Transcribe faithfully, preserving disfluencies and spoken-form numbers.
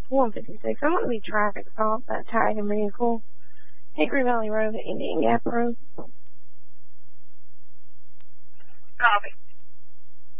one fifty-six. I'm going to be traffic stop, that tagging vehicle. Hickory Valley Road to Indian Gap Road. Copy.